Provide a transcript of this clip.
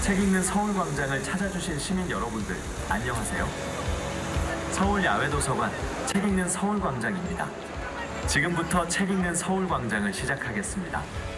책 읽는 서울광장을 찾아주신 시민 여러분들, 안녕하세요. 서울야외도서관 책 읽는 서울광장입니다. 지금부터 책 읽는 서울광장을 시작하겠습니다.